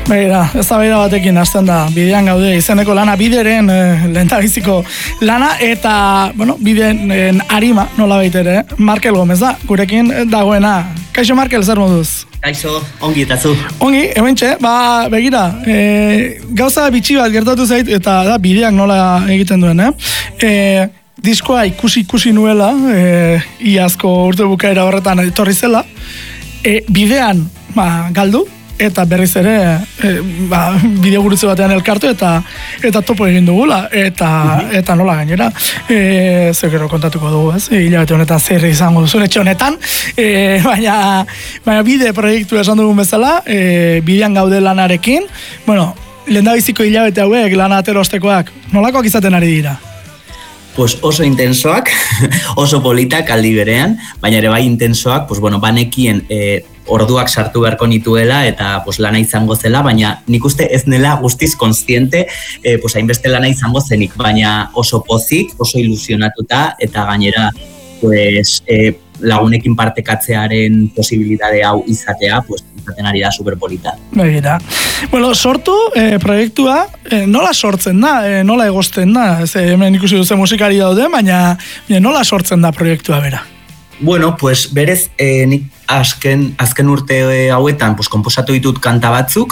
Begira, eztabaida batekin hasten da, bidean gaude izeneko lana, bideren lehendabiziko lana, eta, bueno, bideen arima, nola baitere, Markel Gomez da, gurekin dagoena. Kaixo Markel, zer moduz? Kaixo, ongi eta zu. Ongi, hementxe, begira, gauza bitxi bat gertatu zait, eta da, bideak nola egiten duen, diskoa ikusi nuela, iazko urte bukaera horretan etorri zela, bidean, galdu, eta berriz ere bideo gurutze batean elkartu eta topo egin dugula eta nola gainera zekero kontatuko dugu, ez? Hilabete honetan zer izango duzun etxe honetan, baina bide proiektu esan dugun bezala, bidean gaude lanarekin, bueno, lehendabiziko hilabete hauek lana aterostekoak nolakoak izaten ari dira? Pues oso intensoak, oso politak aldi berean, baina ere bai intensoak, pues bueno, banekien orduak sartu beharko nituela eta pues lana izango zela, baina nik uste ez nela guztiz kontziente, pues hainbeste lana izango zenik, baina oso pozik, oso ilusionatuta eta gainera pues lagunekin partekatzearen posibilitate hau izatea, pues izaten ari da superpolita. Begira. Bueno, sortu proiektua, nola sortzen da, nola egosten da? Hemen ikusi duzen musikari daude, baina nola sortzen da proiektua bera? Bueno, pues berez nik azken urte hauetan pues konposatu ditut kanta batzuk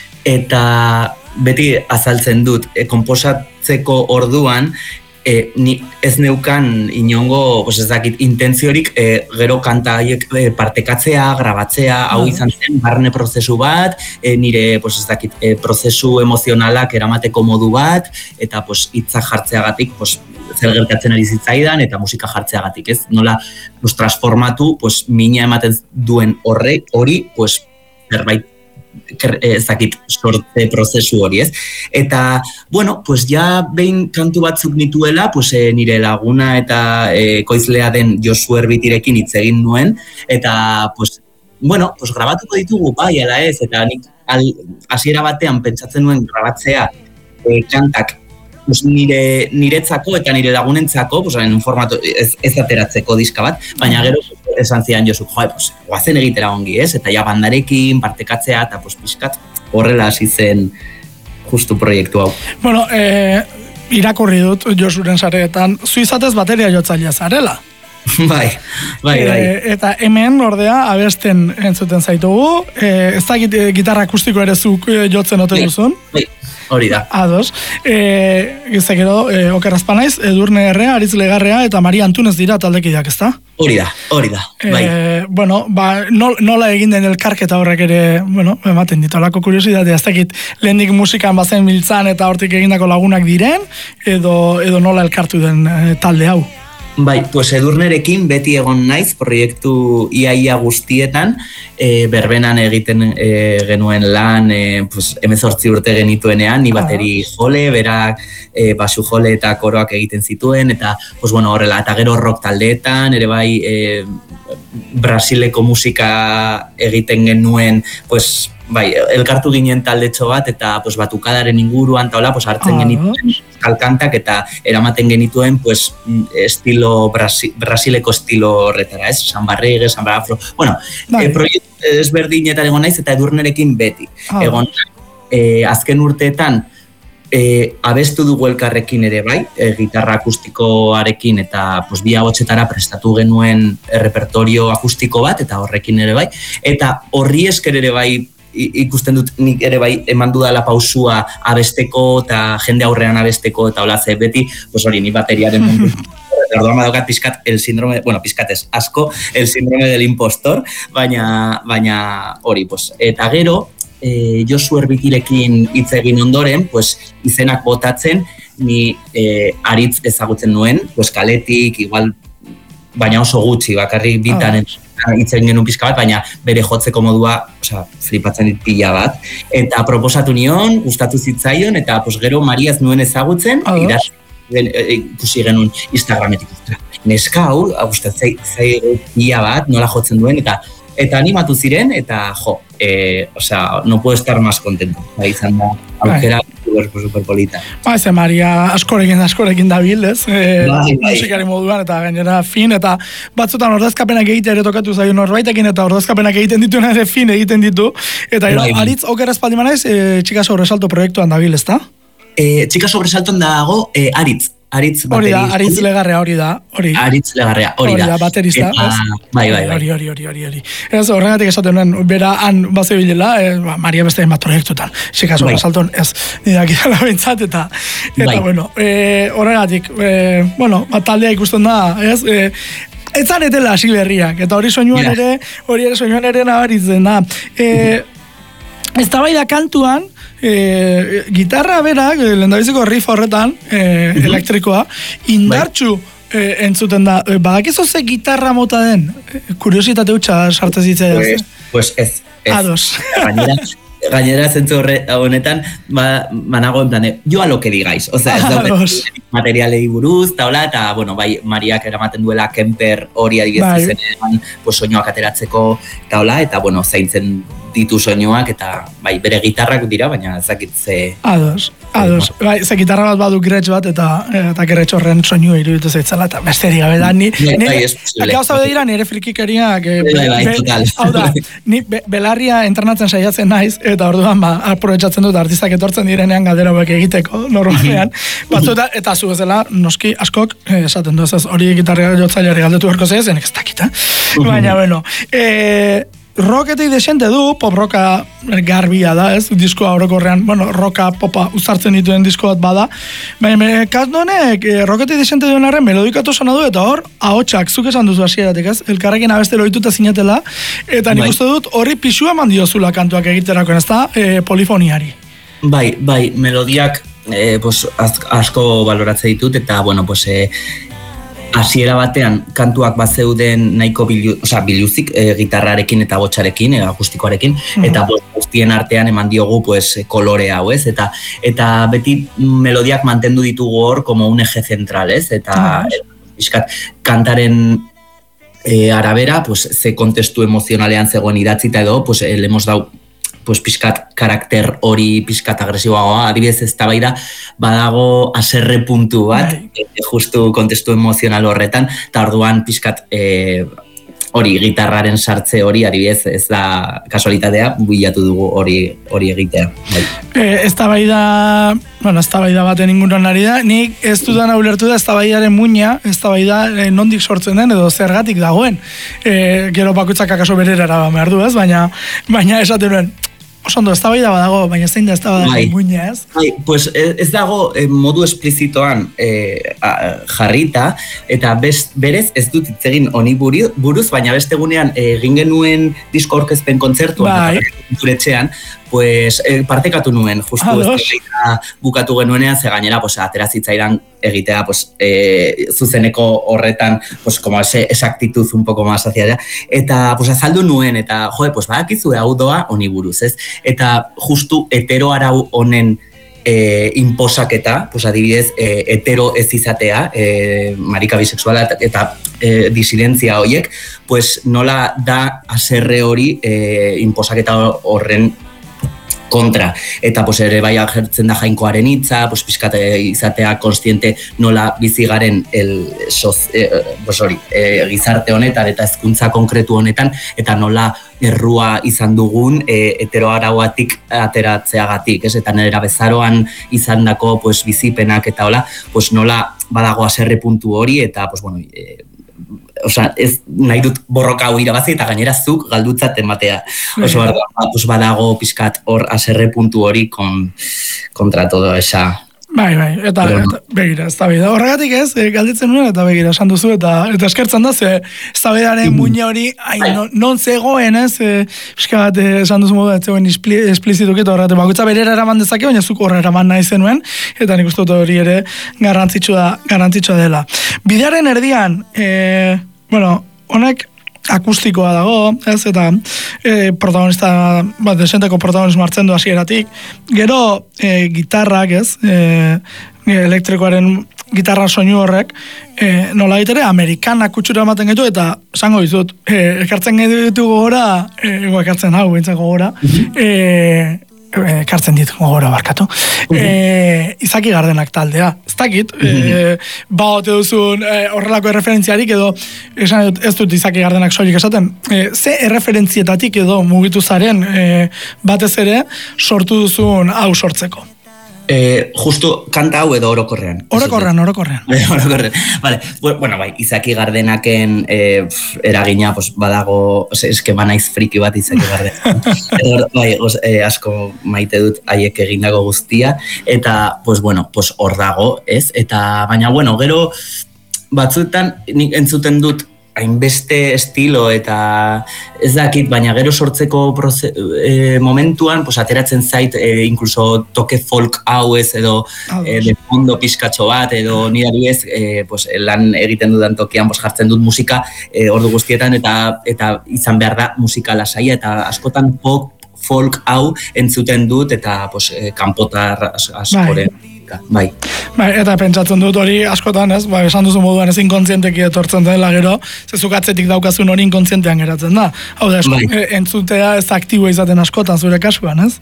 eta beti azaltzen dut konposatzeko orduan ni ez neukan inongo, pues ez dakit, intentziorik gero kanta haiek partekatzea, grabatzea, hau izan zen barne prozesu bat, nire, pues ez dakit, prozesu emozionalak eramateko modu bat, eta pues hitzak jartzeagatik, pues zer gertatzen ari zitzaidan eta musika jartzeagatik, ez? Nola pues transformatu, pues mina ematen duen hori, pues zerbait ez dakit sorte prozesu hori, ez? Eta, bueno, pues ja behin kantu batzuk nituela, pues nire laguna eta ekoizlea den Josu Erbitirekin hitz egin nuen, eta, pues, bueno, pues grabatuko ditugu, bai, ala ez, eta nik hasiera batean pentsatzen nuen grabatzea kantak pues niretzako eta nire lagunentzako, pues en un formato ez ateratzeko diska bat, baina gero esan zidan Josu, pues goazen egitera ongi, ez? Eta ja bandarekin partekatzea eta pues pixkat horrela hasi zen justu proiektu hau. Bueno, irakurri dut Josuren sareetan, zu izatez bateria jotzailea zarela. Bai. Eta hemen ordea abesten entzuten zaitugu, ez da gitarra akustiko ere zuk jotzen ote duzun? Bai. Hori da. Ados. Gero, okerrazpa naiz, Edurne Errea, Aritz Legarrea eta Maria Antunez dira taldekideak, ezta? Hori da, bai. Bueno, nola egin den elkarketa horrek ere, bueno, ematen ditu alako kuriosidatea, ez dakit lehendik musikan bazen miltzan eta hortik egindako lagunak diren, edo nola elkartu den talde hau? Bai, pues Edurnerekin beti egon naiz proiektu iaia guztietan, berbenan egiten genuen lan, pues 18 urte genituenean, ni bateri jole, berak basu jole eta koroak egiten zituen, eta pues bueno, horrela, eta gero rock taldeetan, ere bai Brasileko musika egiten genuen, pues bai, elkartu ginen taldetxo bat, eta pues batukadaren inguruan, eta hola, pues hartzen genituen kalkantak, eta eramaten genituen, pues estilo, Brasileko estilo horretara, ez? Samba reggae, samba afro, bueno, proiektu ezberdinetan egon naiz, eta Edurnerekin beti. Egon, azken urteetan, abestu dugu elkarrekin ere bai, gitarra akustikoarekin eta pues, bi ahotsetara prestatu genuen repertorio akustiko bat, eta horrekin ere bai, eta horri esker ere bai, ikusten dut nik ere bai eman dudala pausua abesteko eta jende aurrean abesteko eta hola ze beti, pues hori ni bateriaren mundu. Orduan badaukat pizkat el síndrome, bueno, pizkatez asko, el síndrome del impostor, baina hori, pues, eta gero, Josu Erbitirekin hitz egin ondoren, pues, izenak botatzen, ni Aritz ezagutzen nuen, pues, kaletik, igual, baina oso gutxi, bakarrik bitan hitz egin genuen pizka bat, baina bere jotzeko modua, flipatzen dit pila bat. Eta proposatu nion, gustatu zitzaion, eta pues, gero Maria ez nuen ezagutzen, ikusi genuen Instagrametik. Neska hau, gustatzen pila bat, nola jotzen duen, eta animatu ziren, eta jo, no puedo estar más contento. Izan da, aukera super polita. Ze Maria askorekin dabil, ez? Musikari moduan, eta gainera fin, eta batzutan ordezkapenak egitea ere tokatu zaio norbaitekin, eta ordezkapenak egiten dituen ere fin egiten ditu. Eta aritz okeraz paldimanaiz, Txika Sobresalto proiektuan dabil, ez da? Txika Sobresalton dago Aritz. Hori da, Aritz Legarrea, hori da. Aritz Legarrea, hori da. Baterista. Bai. Hori. Ez horregatik esaten nuen, bera han baze bilela, Maria beste bat proiektutan. Txika Sobresalton, ez, nidak idala bintzat, eta bueno, horregatik, taldea ikusten da, ez, ez zaretela hasi berriak, eta hori soinuan ere nabaritzen da. Ez da bai da kantuan, gitarra berak, lehendabiziko riff horretan, elektrikoa, indartsu entzuten da. Badakizu ze gitarra mota den? Kuriositate hutsa sartez ditzea. Pues ez. Ados. Gainera zentzu honetan, banago en plan, yo a lo que digáis. O sea, ez da materialei buruz, eta, bueno, bai, Mariak eramaten duela Kemper hori adibidez izenean, pues soinuak ateratzeko, eta, bueno, zaintzen ditu soinuak, eta, bai, bere gitarrak dira, baina ezakitze... Ados. Bai, ze gitarra bat badu gretx bat, eta gretx horren soinua iruditu zaitzela, eta besterik gabe da, gauza bedira nire frikikeriak... total. Hau da, ni belarria entrenatzen saiatzen naiz, eta orduan, aprobetxatzen dut artistak etortzen direnean galdera hauek egiteko, normalean, eta zu bezala, noski, askok, esaten du, ez hori gitarra jotzaileari galdetu berko zeiz, enek ez dakita. Baina, bueno, rocketik desente du, pop rocka garbia da, ez? Diskoa orokorrean, bueno, rocka, popa uzartzen dituen disko bat bada. Baina, kasdonek, rocketik desente duen arren melodikatu sona du, eta hor, ahotsak, zuk esan duzu hasieratik, ez? Elkarrekin abeste loituta zinetela, eta nik uste dut horri pisua eman diozula kantuak egiterakoen, ez da, polifoniari. Bai, melodiak asko baloratze ditut, eta, bueno, hasiera batean kantuak bazeuden nahiko biluzik gitarrarekin eta botxarekin, akustikoarekin, eta guztien artean eman diogu kolore hau, ez? Eta beti melodiak mantendu ditugu hor como un eje central, ez? Eta kantaren arabera, ze kontestu emozionalean zegoen idatzita edo, le hemos dau pixkat karakter hori pixkat agresiboagoa, adibidez ez da bai da, badago aserre puntu bat, justu kontestu emozional horretan, eta orduan pixkat hori gitarraren sartze hori, adibidez ez da kasualitatea, bilatu dugu hori egitea. Ez da bai da baten inguruan ari da, nik ez dudan ulertu da ez da bai daren muina, ez da bai da nondik sortzen den edo zergatik dagoen. Gero bakoitzak akaso berera behar du, ez? Baina esaten nuen, osondo, ez da bai da badago, baina zein da ez da badago muina, ez? Pues ez dago modu esplizitoan jarrita, eta berez ez dut itzegin honi buruz, baina beste gunean egin genuen disko aurkezpen kontzertuan, zure etxean, partekatu nuen, justu bukatu genuenean, ze gainera atera zitzaidan egitea zuzeneko horretan, como ese exactitud un poco más hacia allá, eta azaldu nuen, eta badakizu hau doa honi buruz, ez? Eta justu hetero arau honen inposaketa, adibidez, hetero ez izatea, marika bisexuala eta disidentzia horiek, nola da aserre hori inposaketa horren kontra, eta ere bai agertzen da jainkoaren hitza, pixkat izatea konstiente nola bizigaren gizarte honetan eta hezkuntza konkretu honetan, eta nola errua izan dugun heteroarauatik ateratzeagatik, eta nera bezaroan izandako bizipenak eta hola, nola badago aserre puntu hori, eta ez nahi dut borroka hau irabazi eta gainera zuk galdutzat ematea. Badago pixkat hor aserre puntu hori kontra todo esa... Bai, eta begira, ez da bida. Horregatik ez, galditzen nuen eta begira, esan duzu, eta eskertzen da, ez da bidaren muina hori, non zegoen, ez, pixka bat, esan duzu modu, ez zegoen esplizituk eta horregatik, bakoitza berera eraman dezake, baina zuk horre eraman nahi zenuen, eta nik uste dut hori ere garrantzitsua dela. Bidearen erdian, honek akustikoa dago, ez, eta protagonista, desenteko protagonismo hartzen du hasieratik. Gero gitarrak, ez, elektrikoaren gitarra soinu horrek, nola egitere, amerikanak kutsura ematen gaitu, eta esango dizut, ekartzen gaitu gogora, ekartzen hau, bintzen gogora, kartzen dit gogora barkatu, Izaki Gardenak taldea. Ez dakit, ote duzun horrelako erreferentziarik edo, esan dut, ez dut Izaki Gardenak soilik esaten, ze erreferentzietatik edo mugitu zaren batez ere sortu duzun hau sortzeko? Justo kanta hau edo orokorrean. Orokorrean. Vale. Bueno, bai, Izaki Gardenaken eragina, pues, badago, eskema naiz friki bat Izaki Gardenak. Bai, asko maite dut haiek egindako guztia, eta, pues, bueno, pues, hor dago, ez? Eta, baina, bueno, gero, batzuetan, nik entzuten dut, hainbeste estilo eta ez dakit, baina gero sortzeko momentuan, pues, ateratzen zait incluso toke folk hau ez edo de fondo pizkatxo bat edo nire adibidez pues, lan egiten dudan tokian pues, jartzen dut musika ordu guztietan eta izan behar da musika lasaia eta askotan folk hau entzuten dut eta pues, kanpotar askoren. Bai, eta pentsatzen dut hori askotan, ez? Esan duzu moduan ez inkontzienteki etortzen dela gero, zezuk atzetik daukazun hori inkontzientean geratzen da. Hau da, entzutea ez aktiboa izaten askotan zure kasuan, ez?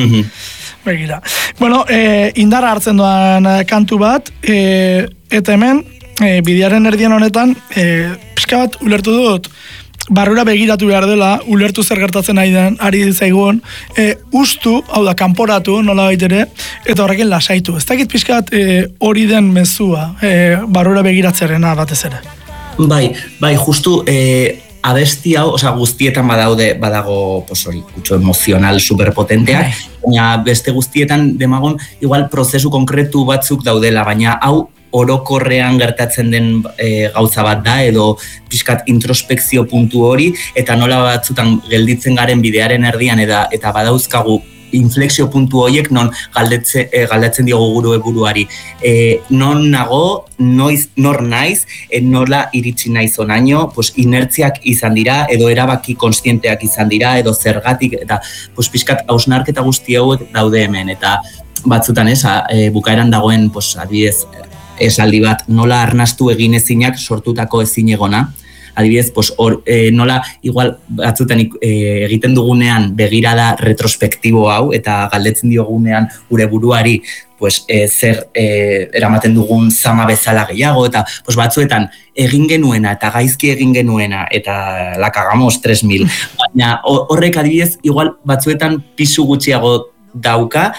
Begira. Bueno, indarra hartzen doan kantu bat, eta hemen, bidearen erdien honetan, pixka bat ulertu dut, barrura begiratu behar dela, ulertu zer gertatzen ari zaigun, ustu, hau da, kanporatu, nola baitere, eta horrekin lasaitu. Ez dakit pixkat hori den mezua, barrura begiratzearena batez ere. Bai, justu, abesti hau, oza, guztietan badago, pues hori, kutxo emozional superpotenteak, baina beste guztietan demagon, igual prozesu konkretu batzuk daudela, baina hau orokorrean gertatzen den gauza bat da, edo pixkat introspekzio puntu hori, eta nola batzutan gelditzen garen bidearen erdian, eta badauzkagu inflexio puntu horiek non galdetzen diogu gure buruari. Non nago, nor naiz, nola iritsi naiz onaino, pues, inertziak izan dira, edo erabaki konstienteak izan dira, edo zergatik, eta pues, pixkat hausnarketa guzti hauek daude hemen, eta batzutan bukaeran dagoen, pues, adibidez, esaldi bat, nola arnastu egin ezinak sortutako ezin egona. Adibidez, pues, nola igual batzutan egiten dugunean begirada retrospektibo hau, eta galdetzen diogunean gure buruari pues, zer eramaten dugun zama bezala gehiago, eta pues, batzuetan egin genuena eta gaizki egin genuena, eta la cagamos 3000. Baina horrek adibidez, igual batzuetan pisu gutxiago dauka,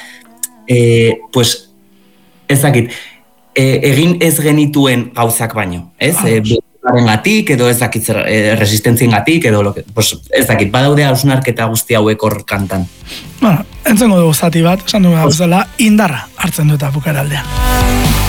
pues, ez dakit, egin ez genituen gauzak baino, ez? Gatik edo ez dakit resistentzian gatik edo pues, ez dakit, badaude hausnarketa guzti hauek hor kantan. Bueno, entzengo dugu zati bat, esan dugu gauzela, indarra hartzen dut bukaeraldean.